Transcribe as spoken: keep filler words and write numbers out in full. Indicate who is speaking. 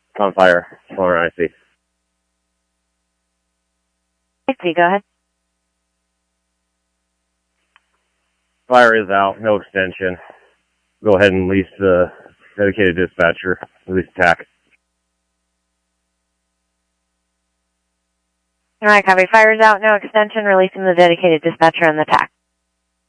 Speaker 1: on fire. Or I C.
Speaker 2: I C, go ahead.
Speaker 1: Fire is out, no extension. Go ahead and release the dedicated dispatcher. Release attack.
Speaker 2: All right, copy. Fire's out, no extension. Releasing the dedicated dispatcher on the T A C.